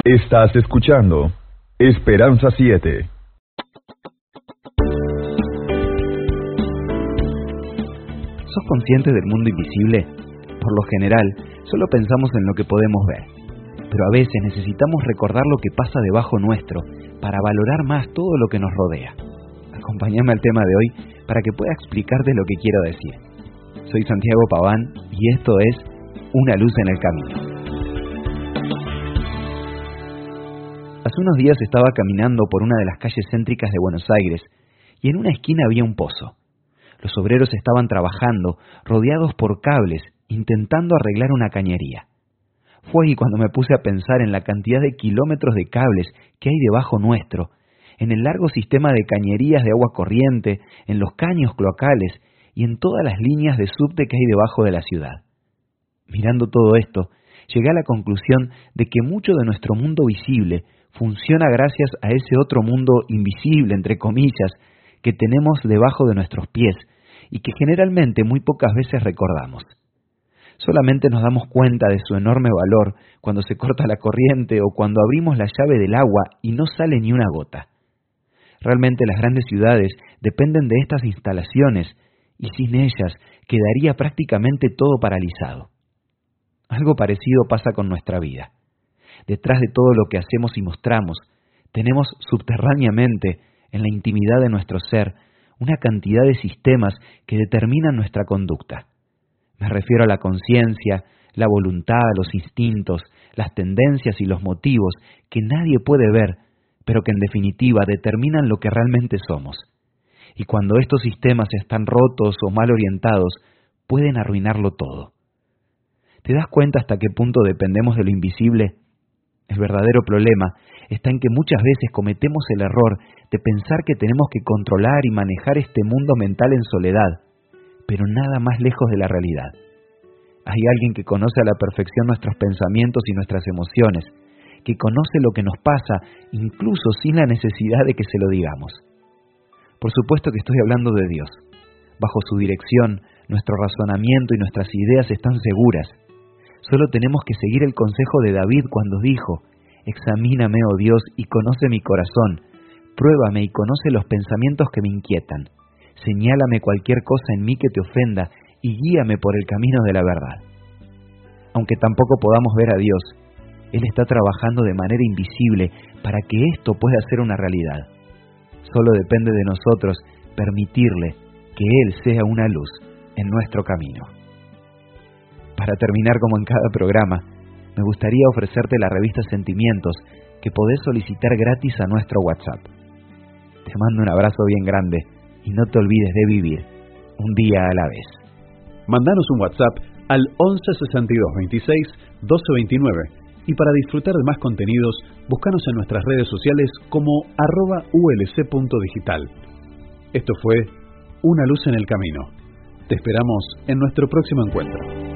Estás escuchando Esperanza 7. ¿Sos consciente del mundo invisible? Por lo general, solo pensamos en lo que podemos ver, pero a veces necesitamos recordar lo que pasa debajo nuestro para valorar más todo lo que nos rodea. Acompáñame al tema de hoy para que pueda explicarte lo que quiero decir. Soy Santiago Paván y esto es Una luz en el camino. Hace unos días estaba caminando por una de las calles céntricas de Buenos Aires y en una esquina había un pozo. Los obreros estaban trabajando, rodeados por cables, intentando arreglar una cañería. Fue ahí cuando me puse a pensar en la cantidad de kilómetros de cables que hay debajo nuestro, en el largo sistema de cañerías de agua corriente, en los caños cloacales y en todas las líneas de subte que hay debajo de la ciudad. Mirando todo esto, llegué a la conclusión de que mucho de nuestro mundo visible funciona gracias a ese otro mundo invisible, entre comillas, que tenemos debajo de nuestros pies y que generalmente muy pocas veces recordamos. Solamente nos damos cuenta de su enorme valor cuando se corta la corriente o cuando abrimos la llave del agua y no sale ni una gota. Realmente las grandes ciudades dependen de estas instalaciones y sin ellas quedaría prácticamente todo paralizado. Algo parecido pasa con nuestra vida. Detrás de todo lo que hacemos y mostramos, tenemos subterráneamente, en la intimidad de nuestro ser, una cantidad de sistemas que determinan nuestra conducta. Me refiero a la conciencia, la voluntad, los instintos, las tendencias y los motivos que nadie puede ver, pero que en definitiva determinan lo que realmente somos. Y cuando estos sistemas están rotos o mal orientados, pueden arruinarlo todo. ¿Te das cuenta hasta qué punto dependemos de lo invisible? El verdadero problema está en que muchas veces cometemos el error de pensar que tenemos que controlar y manejar este mundo mental en soledad, pero nada más lejos de la realidad. Hay alguien que conoce a la perfección nuestros pensamientos y nuestras emociones, que conoce lo que nos pasa incluso sin la necesidad de que se lo digamos. Por supuesto que estoy hablando de Dios. Bajo su dirección, nuestro razonamiento y nuestras ideas están seguras. Solo tenemos que seguir el consejo de David cuando dijo: «Examíname, oh Dios, y conoce mi corazón. Pruébame y conoce los pensamientos que me inquietan. Señálame cualquier cosa en mí que te ofenda y guíame por el camino de la verdad». Aunque tampoco podamos ver a Dios, Él está trabajando de manera invisible para que esto pueda ser una realidad. Solo depende de nosotros permitirle que Él sea una luz en nuestro camino. Para terminar, como en cada programa, me gustaría ofrecerte la revista Sentimientos que podés solicitar gratis a nuestro WhatsApp. Te mando un abrazo bien grande y no te olvides de vivir un día a la vez. Mandanos un WhatsApp al 11 62 26 12 29 y para disfrutar de más contenidos, búscanos en nuestras redes sociales como @ulc.digital. Esto fue Una luz en el camino. Te esperamos en nuestro próximo encuentro.